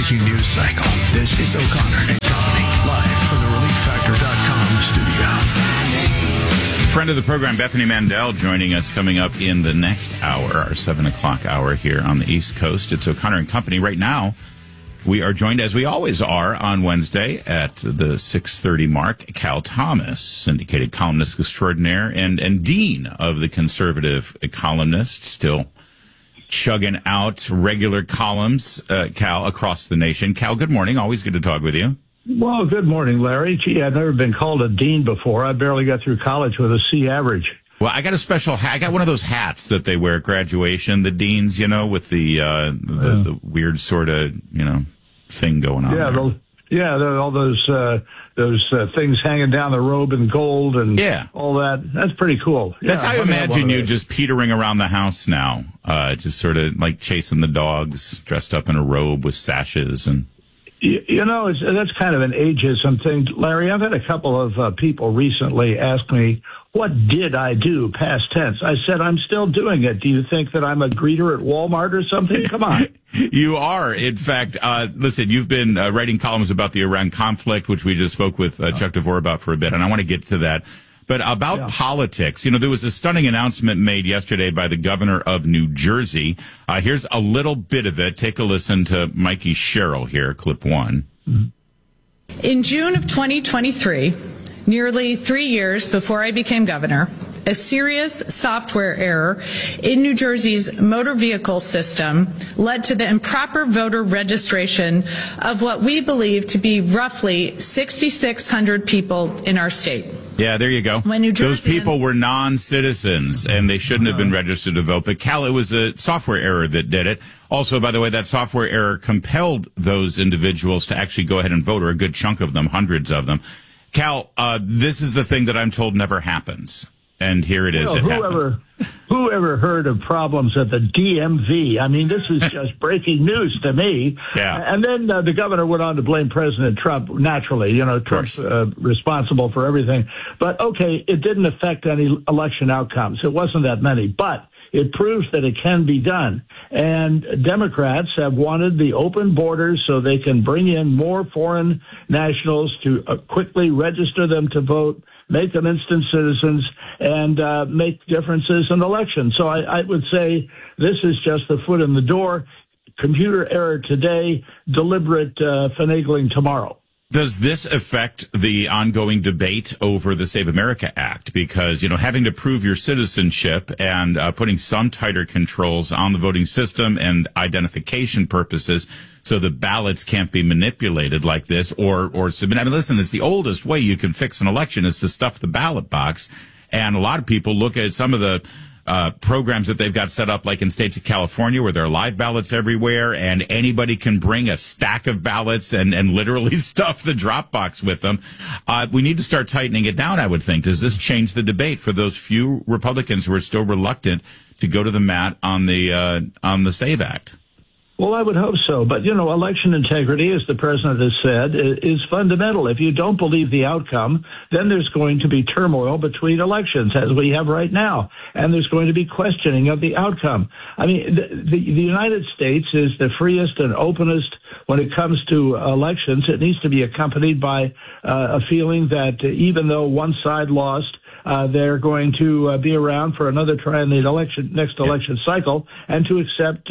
breaking news cycle. This is O'Connor and Company, live from the ReliefFactor.com studio. Friend of the program, Bethany Mandel, joining us coming up in the next hour, our 7 o'clock hour here on the East Coast. It's O'Connor and Company. Right now, we are joined, as we always are, on Wednesday at the 6:30 mark. Cal Thomas, syndicated columnist extraordinaire and dean of the conservative columnists, still chugging out regular columns, Cal, across the nation. Cal, good morning. Always good to talk with you. Well, good morning, Larry. Gee, I've never been called a dean before. I barely got through college with a C average. Well, I got a special hat. I got one of those hats that they wear at graduation, the deans, you know, with the weird sort of, you know, thing going on. There are all those things hanging down the robe in gold and all that. That's pretty cool. That's how I imagine you just petering around the house now, just sort of like chasing the dogs, dressed up in a robe with sashes and. You know, that's kind of an ageism thing. Larry, I've had a couple of people recently ask me, what did I do, past tense? I said, I'm still doing it. Do you think that I'm a greeter at Walmart or something? Come on. You are. In fact, listen, you've been writing columns about the Iran conflict, which we just spoke with Chuck DeVore about for a bit, and I want to get to that. But about politics, you know, there was a stunning announcement made yesterday by the governor of New Jersey. Here's a little bit of it. Take a listen to Mikey Sherrill here, clip one. In June of 2023, nearly 3 years before I became governor, a serious software error in New Jersey's motor vehicle system led to the improper voter registration of what we believe to be roughly 6,600 people in our state. Yeah, there you go. Those people were non-citizens, and they shouldn't have been registered to vote. But, Cal, it was a software error that did it. Also, by the way, that software error compelled those individuals to actually go ahead and vote, or a good chunk of them, hundreds of them. Cal, this is the thing that I'm told never happens. And here it is. Well, who ever heard of problems at the DMV? I mean, this is just breaking news to me. Yeah. And then the governor went on to blame President Trump. Naturally, you know, Trump's responsible for everything. But, okay, it didn't affect any election outcomes. It wasn't that many. But it proves that it can be done. And Democrats have wanted the open borders so they can bring in more foreign nationals to quickly register them to vote, make them instant citizens, and make differences in elections. So I would say this is just the foot in the door. Computer error today, deliberate finagling tomorrow. Does this affect the ongoing debate over the Save America Act? Because, you know, having to prove your citizenship and putting some tighter controls on the voting system and identification purposes so the ballots can't be manipulated like this or submit. I mean, listen, it's the oldest way you can fix an election is to stuff the ballot box. And a lot of people look at some of the programs that they've got set up, like in states of California, where there are live ballots everywhere, and anybody can bring a stack of ballots and literally stuff the drop box with them. We need to start tightening it down, I would think. Does this change the debate for those few Republicans who are still reluctant to go to the mat on the SAVE Act? Well, I would hope so. But, you know, election integrity, as the president has said, is fundamental. If you don't believe the outcome, then there's going to be turmoil between elections, as we have right now. And there's going to be questioning of the outcome. I mean, the United States is the freest and openest when it comes to elections. It needs to be accompanied by a feeling that even though one side lost, they're going to be around for another try in the next election cycle, and to accept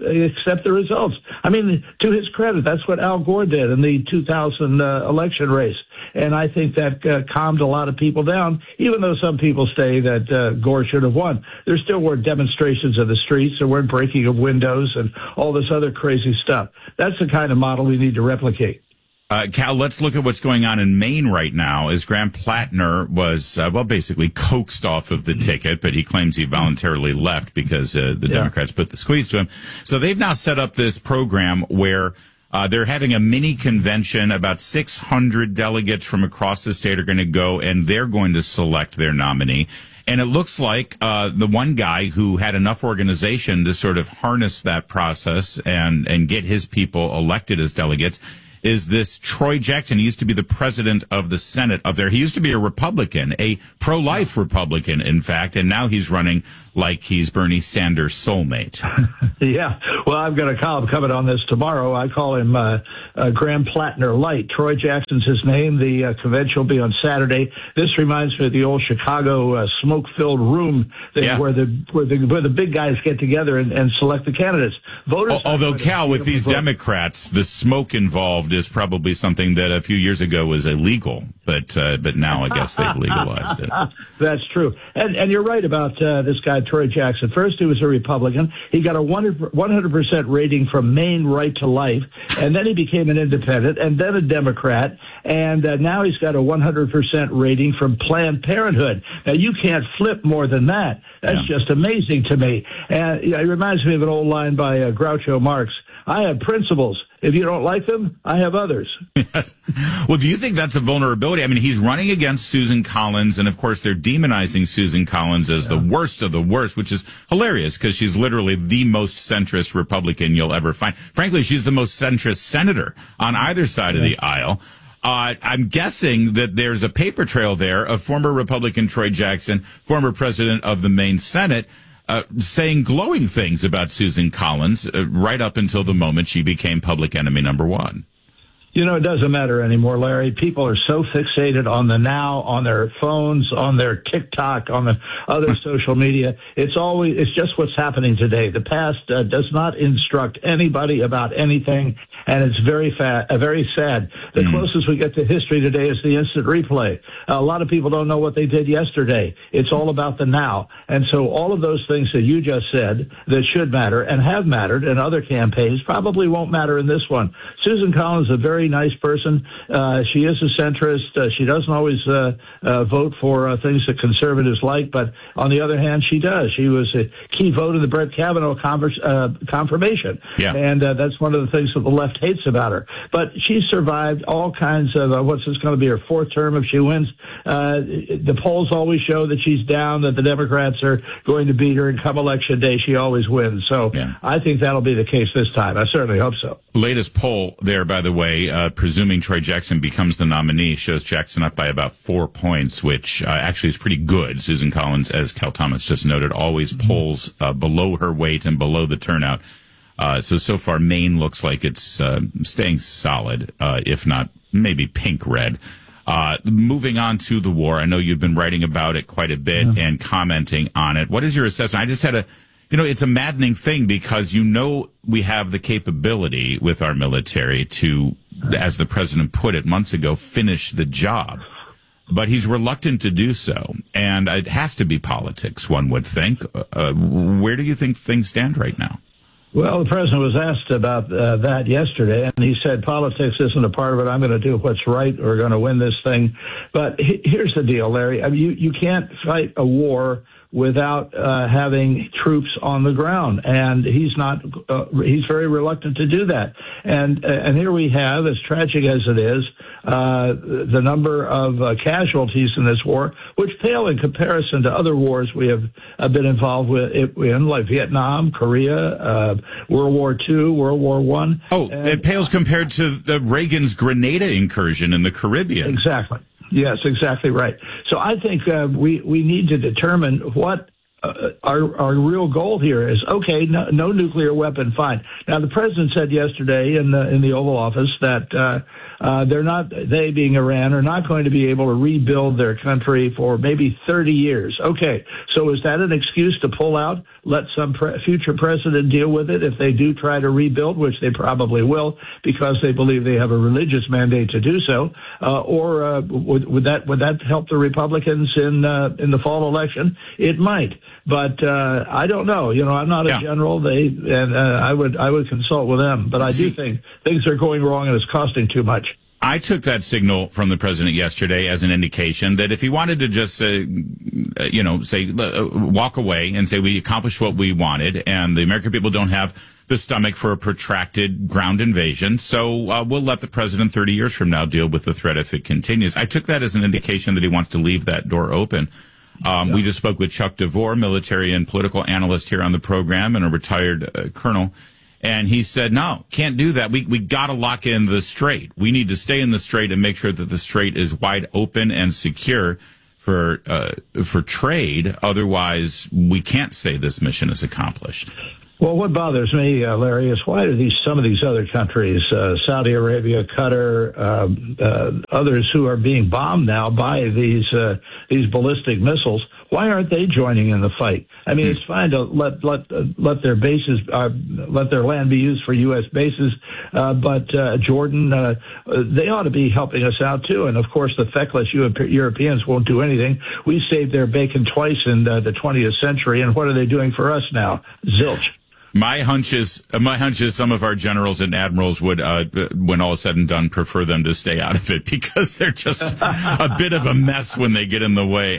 the results. I mean, to his credit, that's what Al Gore did in the 2000 election race, and I think that calmed a lot of people down. Even though some people say that Gore should have won, there still were demonstrations in the streets, there weren't breaking of windows and all this other crazy stuff. That's the kind of model we need to replicate. Cal, let's look at what's going on in Maine right now. As Graham Plattner was, basically coaxed off of the ticket, but he claims he voluntarily left because the Democrats put the squeeze to him. So they've now set up this program where they're having a mini convention. About 600 delegates from across the state are going to go, and they're going to select their nominee. And it looks like the one guy who had enough organization to sort of harness that process and get his people elected as delegates is this Troy Jackson. He used to be the president of the Senate up there. He used to be a Republican, a pro-life Republican, in fact, and now he's running like he's Bernie Sanders' soulmate. Yeah. Well, I've got a column coming on this tomorrow. I call him Graham Plattner Light. Troy Jackson's his name. The convention will be on Saturday. This reminds me of the old Chicago smoke-filled room thing where the big guys get together and select the candidates. Voters. Although, Cal, with these Democrats, the smoke involved is probably something that a few years ago was illegal, but now I guess they've legalized it. That's true. And you're right about this guy, Troy Jackson. First, he was a Republican. He got a 100% rating from Maine Right to Life, and then he became an independent, and then a Democrat, and now he's got a 100% rating from Planned Parenthood. Now, you can't flip more than that. That's just amazing to me. And it reminds me of an old line by Groucho Marx. I have principles. If you don't like them, I have others. Yes. Well, do you think that's a vulnerability? I mean, he's running against Susan Collins, and of course they're demonizing Susan Collins as the worst of the worst, which is hilarious because she's literally the most centrist Republican you'll ever find. Frankly, she's the most centrist senator on either side of the aisle. I'm guessing that there's a paper trail there of former Republican Troy Jackson, former president of the Maine Senate, saying glowing things about Susan Collins right up until the moment she became public enemy number one. You know, it doesn't matter anymore, Larry. People are so fixated on the now, on their phones, on their TikTok, on the other social media. It's just what's happening today. The past does not instruct anybody about anything, and it's very sad. The closest we get to history today is the instant replay. A lot of people don't know what they did yesterday. It's all about the now. And so all of those things that you just said that should matter and have mattered in other campaigns probably won't matter in this one. Susan Collins is a very nice person. She is a centrist. She doesn't always vote for things that conservatives like, but on the other hand, she does. She was a key vote in the Brett Kavanaugh confirmation, and that's one of the things that the left hates about her. But she survived all kinds of what's this going to be her fourth term if she wins. The polls always show that she's down, that the Democrats are going to beat her, and come election day, she always wins. So I think that'll be the case this time. I certainly hope so. Latest poll there, by the way, presuming Troy Jackson becomes the nominee, shows Jackson up by about 4 points, which actually is pretty good. Susan Collins, as Cal Thomas just noted, always polls below her weight and below the turnout. So far, Maine looks like it's staying solid, if not maybe pink red. Moving on to the war, I know you've been writing about it quite a bit and commenting on it. What is your assessment? I just had it's a maddening thing because we have the capability with our military to, as the president put it months ago, finish the job. But he's reluctant to do so. And it has to be politics, one would think. Where do you think things stand right now? Well, the president was asked about that yesterday, and he said politics isn't a part of it. I'm going to do what's right. We're going to win this thing. But here's the deal, Larry. I mean, you can't fight a war without having troops on the ground, and he's very reluctant to do that. And here we have, as tragic as it is, the number of casualties in this war, which pale in comparison to other wars we have been involved with in, like Vietnam, Korea, World War II, World War I. It pales compared to Reagan's Grenada incursion in the Caribbean. Exactly. Yes, exactly right. So I think we need to determine what our real goal here is. Okay, no nuclear weapon, fine. Now, the president said yesterday in the Oval Office that they being Iran, are not going to be able to rebuild their country for maybe 30 years. Okay, so is that an excuse to pull out, let some future president deal with it if they do try to rebuild, which they probably will because they believe they have a religious mandate to do so? Or would that help the Republicans in the fall election? It might. But I don't know. I'm not a general. I would consult with them. But I do think things are going wrong and it's costing too much. I took that signal from the president yesterday as an indication that if he wanted to just, say, walk away and say we accomplished what we wanted, and the American people don't have the stomach for a protracted ground invasion, so we'll let the president 30 years from now deal with the threat if it continues. I took that as an indication that he wants to leave that door open. We just spoke with Chuck DeVore, military and political analyst here on the program and a retired colonel. And he said, no, can't do that. We got to lock in the strait. We need to stay in the strait and make sure that the strait is wide open and secure for trade. Otherwise, we can't say this mission is accomplished. Well, what bothers me, Larry, is why do some of these other countries, Saudi Arabia, Qatar, others who are being bombed now by these ballistic missiles, why aren't they joining in the fight? I mean, it's fine to let their bases, let their land be used for U.S. bases, but Jordan, they ought to be helping us out too. And of course, the feckless Europeans won't do anything. We saved their bacon twice in the 20th century, and what are they doing for us now? Zilch. My hunch is some of our generals and admirals would, when all is said and done, prefer them to stay out of it because they're just a bit of a mess when they get in the way.